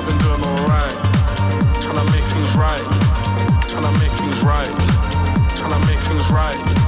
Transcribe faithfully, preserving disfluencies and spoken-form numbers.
been doing alright. Trying to make things right. Trying to make things right. Trying to make things right.